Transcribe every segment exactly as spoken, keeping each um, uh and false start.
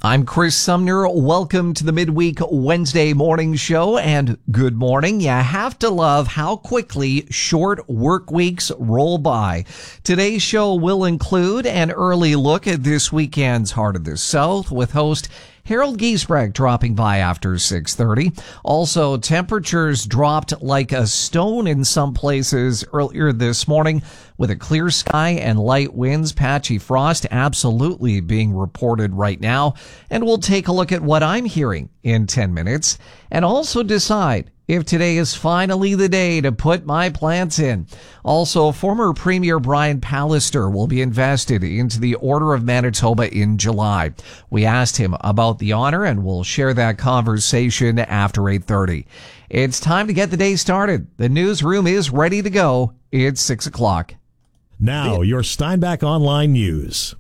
I'm Chris Sumner. Welcome to the Midweek Wednesday morning show, and good morning. You have to love how quickly short work weeks roll by. Today's show will include an early look at this weekend's Heart of the South with host Harold Giesbrecht dropping by after six thirty. Also, temperatures dropped like a stone in some places earlier this morning with a clear sky and light winds. Patchy frost absolutely being reported right now. And we'll take a look at what I'm hearing in ten minutes and also decide if today is finally the day to put my plants in. Also, former Premier Brian Pallister will be invested into the Order of Manitoba in July. We asked him about the honor, and we'll share that conversation after eight thirty. It's time to get the day started. The newsroom is ready to go. It's six o'clock. Now, your Steinbach Online News.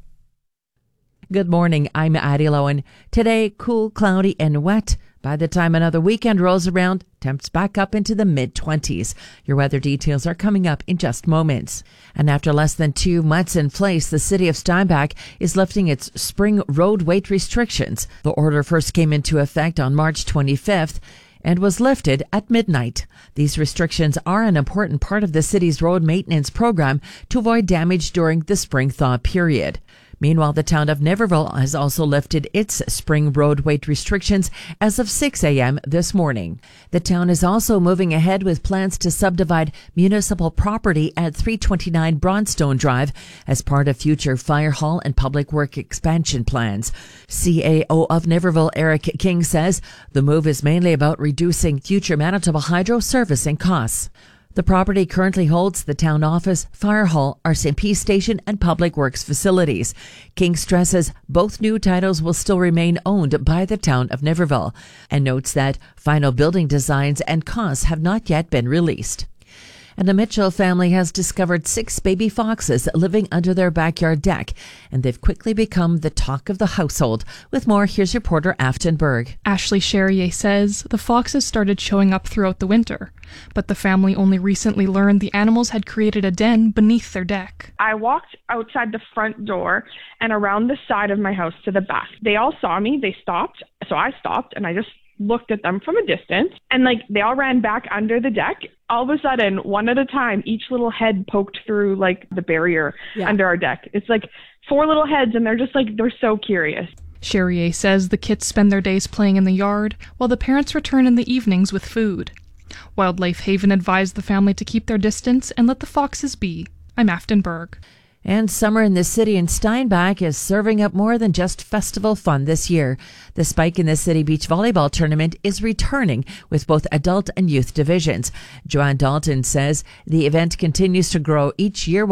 Good morning. I'm Addie Lowen. Today, cool, cloudy, and wet. By the time another weekend rolls around, temps back up into the mid-twenties. Your weather details are coming up in just moments. And after less than two months in place, the city of Steinbach is lifting its spring road weight restrictions. The order first came into effect on March twenty-fifth and was lifted at midnight. These restrictions are an important part of the city's road maintenance program to avoid damage during the spring thaw period. Meanwhile, the town of Niverville has also lifted its spring road weight restrictions as of six a.m. this morning. The town is also moving ahead with plans to subdivide municipal property at three twenty-nine Bronstone Drive as part of future fire hall and public work expansion plans. C A O of Niverville, Eric King, says the move is mainly about reducing future Manitoba Hydro servicing costs. The property currently holds the town office, fire hall, R C M P station, and public works facilities. King stresses both new titles will still remain owned by the town of Niverville and notes that final building designs and costs have not yet been released. And the Mitchell family has discovered six baby foxes living under their backyard deck, and they've quickly become the talk of the household. With more, here's reporter Afton Berg. Ashley Charrier says the foxes started showing up throughout the winter, but the family only recently learned the animals had created a den beneath their deck. I walked outside the front door and around the side of my house to the back. They all saw me, they stopped, so I stopped, and I just looked at them from a distance, and like they all ran back under the deck. All of a sudden, one at a time, each little head poked through like the barrier yeah. under our deck. It's like four little heads, and they're just like, they're so curious. Charrier says the kids spend their days playing in the yard while the parents return in the evenings with food. Wildlife Haven advised the family to keep their distance and let the foxes be. I'm Afton Berg. And summer in the city in Steinbach is serving up more than just festival fun this year. The Spike in the City Beach Volleyball Tournament is returning with both adult and youth divisions. Joanne Dalton says the event continues to grow each year